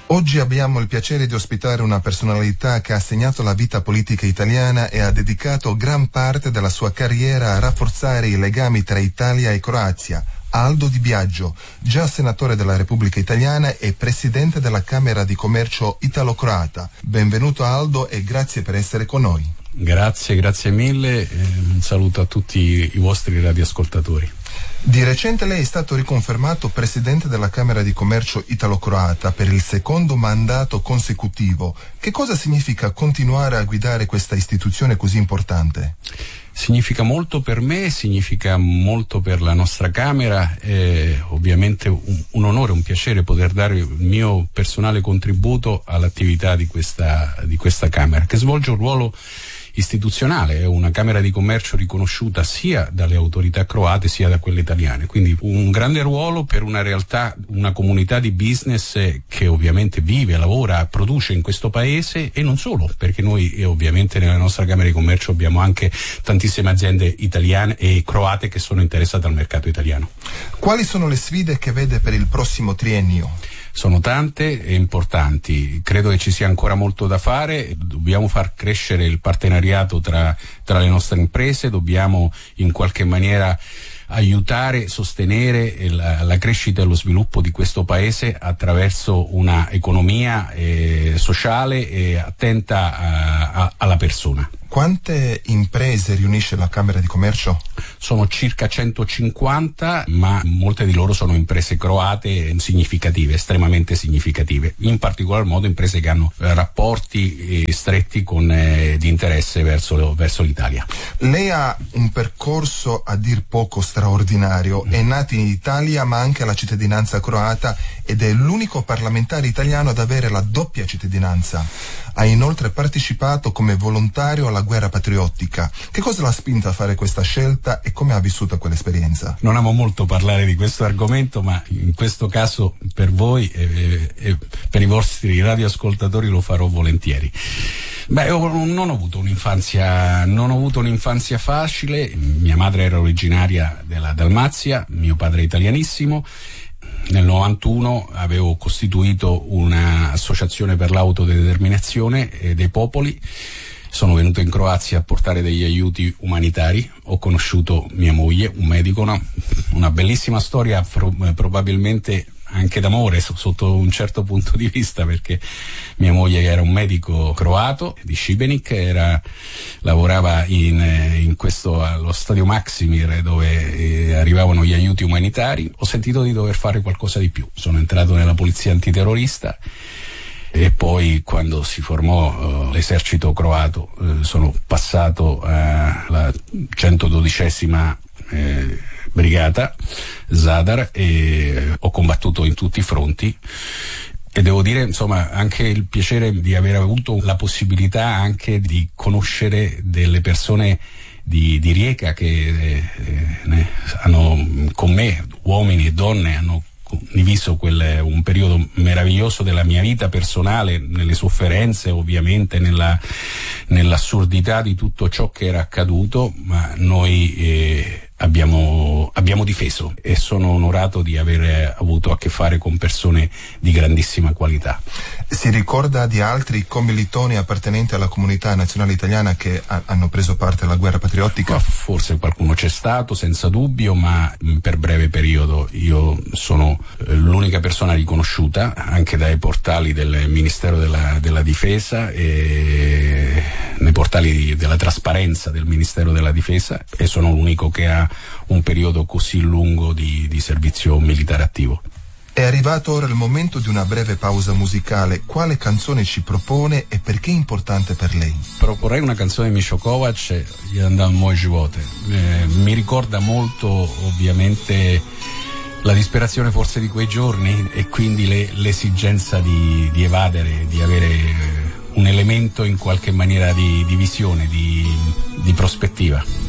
Oggi abbiamo il piacere di ospitare una personalità che ha segnato la vita politica italiana e ha dedicato gran parte della sua carriera a rafforzare i legami tra Italia e Croazia. Aldo Di Biagio, già senatore della Repubblica Italiana e presidente della Camera di Commercio Italo-Croata. Benvenuto Aldo e grazie per essere con noi. Grazie mille, un saluto a tutti i vostri radioascoltatori. Di recente lei è stato riconfermato presidente della Camera di Commercio Italo-Croata per il secondo mandato consecutivo. Che cosa significa continuare a guidare questa istituzione così importante? Significa molto per me, significa molto per la nostra Camera, è ovviamente un onore, un piacere poter dare il mio personale contributo all'attività di questa Camera, che svolge un ruolo istituzionale, è una Camera di Commercio riconosciuta sia dalle autorità croate sia da quelle italiane, quindi un grande ruolo per una realtà, una comunità di business che ovviamente vive, lavora, produce in questo paese e non solo, perché noi ovviamente nella nostra Camera di Commercio abbiamo anche tantissime aziende italiane e croate che sono interessate al mercato italiano. Quali sono le sfide che vede per il prossimo triennio? Sono tante e importanti, credo che ci sia ancora molto da fare, dobbiamo far crescere il partenariato tra le nostre imprese, dobbiamo in qualche maniera aiutare, sostenere la crescita e lo sviluppo di questo paese attraverso una economia sociale e attenta alla persona. Quante imprese riunisce la Camera di Commercio? Sono circa 150, ma molte di loro sono imprese croate significative, estremamente significative, in particolar modo imprese che hanno rapporti stretti di interesse verso l'Italia. Lei ha un percorso a dir poco straordinario, è nato in Italia ma anche la cittadinanza croata ed è l'unico parlamentare italiano ad avere la doppia cittadinanza. Ha inoltre partecipato come volontario alla guerra patriottica. Che cosa l'ha spinta a fare questa scelta e come ha vissuto quell'esperienza? Non amo molto parlare di questo argomento, ma in questo caso per voi e per i vostri radioascoltatori lo farò volentieri. Non ho avuto un'infanzia facile. Mia madre era originaria della Dalmazia, mio padre è italianissimo. Nel 91 avevo costituito un'associazione per l'autodeterminazione dei popoli. Sono venuto in Croazia a portare degli aiuti umanitari. Ho conosciuto mia moglie, un medico, una bellissima storia, probabilmente anche d'amore sotto un certo punto di vista, perché mia moglie era un medico croato di Šibenik, lavorava allo stadio Maksimir dove arrivavano gli aiuti umanitari. Ho sentito di dover fare qualcosa di più, sono entrato nella polizia antiterrorista e poi quando si formò l'esercito croato sono passato alla 112esima brigata Zadar e ho combattuto in tutti i fronti e devo dire insomma anche il piacere di aver avuto la possibilità anche di conoscere delle persone di Rijeka che hanno con me, uomini e donne, hanno condiviso un periodo meraviglioso della mia vita personale, nelle sofferenze ovviamente, nell'assurdità di tutto ciò che era accaduto, ma noi abbiamo difeso e sono onorato di aver avuto a che fare con persone di grandissima qualità. Si ricorda di altri commilitoni appartenenti alla comunità nazionale italiana che hanno preso parte alla guerra patriottica? Forse qualcuno c'è stato, senza dubbio, ma per breve periodo. Io sono l'unica persona riconosciuta anche dai portali del Ministero della Difesa e nei portali della trasparenza del Ministero della Difesa, e sono l'unico che ha un periodo così lungo di servizio militare attivo. È arrivato ora il momento di una breve pausa musicale. Quale canzone ci propone e perché è importante per lei? Proporrei una canzone di Mišo Kovač, Jedan dan moj živote. Mi ricorda molto ovviamente la disperazione forse di quei giorni e quindi l'esigenza di evadere, di avere un elemento in qualche maniera di visione, di prospettiva.